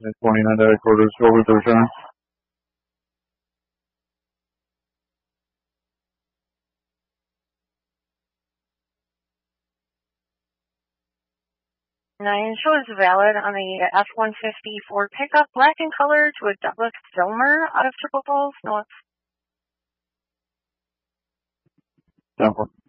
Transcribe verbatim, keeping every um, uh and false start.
twenty-nine data quarters over the return. Nine shows valid on the F one fifty Ford pickup, black in color, to a Douglas Filmer out of Triple Falls, North. Ten four.